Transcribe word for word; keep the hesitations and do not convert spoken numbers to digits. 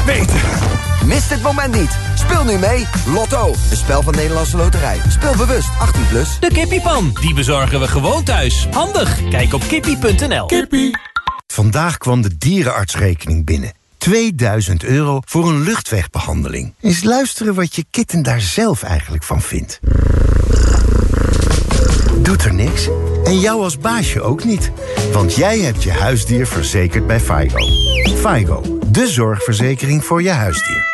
beter. Mis dit moment niet. Speel nu mee. Lotto, een spel van Nederlandse Loterij. Speel bewust, achttien plus. De kippiepan, die bezorgen we gewoon thuis. Handig, kijk op kippie punt n l. Kippie. Vandaag kwam de dierenartsrekening binnen. tweeduizend euro voor een luchtwegbehandeling. Eens luisteren wat je kitten daar zelf eigenlijk van vindt. Doet er niks? En jou als baasje ook niet. Want jij hebt je huisdier verzekerd bij Faigo. Faigo, de zorgverzekering voor je huisdier.